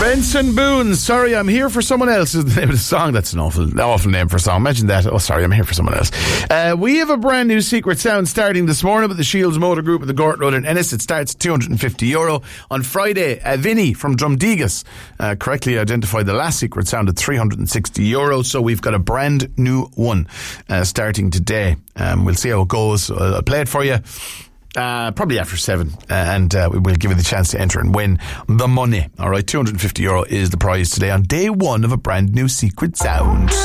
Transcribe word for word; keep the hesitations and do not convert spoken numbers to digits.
Benson Boone, Sorry I'm Here for Someone Else is the name of the song. That's an awful awful name for a song. Imagine that. Oh, sorry, I'm here for someone else. Uh, we have a brand new secret sound starting this morning with the Shields Motor Group at the Gort Road in Ennis. It starts at two hundred fifty euro. On Friday, uh, Vinny from Drumdegas uh, correctly identified the last secret sound at three hundred sixty euro. So we've got a brand new one uh, starting today. Um, we'll see how it goes. I'll play it for you. Uh, probably after seven, uh, and uh, we will give you the chance to enter and win the money. All right, two hundred fifty euro is the prize today on day one of a brand new secret sound.